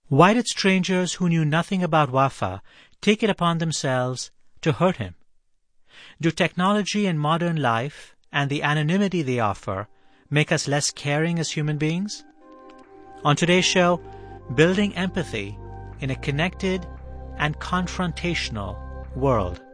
Why did strangers who knew nothing about Wafa take it upon themselves to hurt him? Do technology and modern life and the anonymity they offer make us less caring as human beings? On today's show, building empathy in a connected and confrontational world.